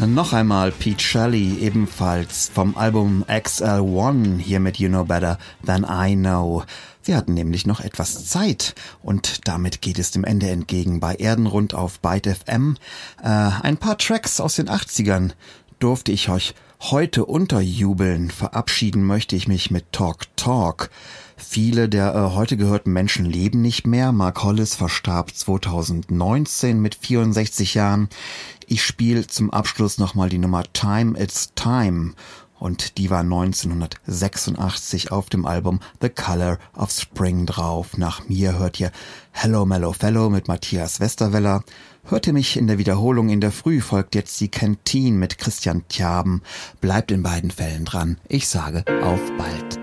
Noch einmal Pete Shelley, ebenfalls vom Album XL1, hier mit You Know Better Than I Know. Wir hatten nämlich noch etwas Zeit und damit geht es dem Ende entgegen bei Erdenrund auf Byte FM. Ein paar Tracks aus den 80ern durfte ich euch heute unterjubeln. Verabschieden möchte ich mich mit Talk Talk. Viele der heute gehörten Menschen leben nicht mehr. Mark Hollis verstarb 2019 mit 64 Jahren. Ich spiele zum Abschluss nochmal die Nummer Time It's Time. Und die war 1986 auf dem Album The Color of Spring drauf. Nach mir hört ihr Hello Mellow Fellow mit Matthias Westerweller. Hört ihr mich in der Wiederholung in der Früh, folgt jetzt die Canteen mit Christian Tjaben. Bleibt in beiden Fällen dran. Ich sage auf bald.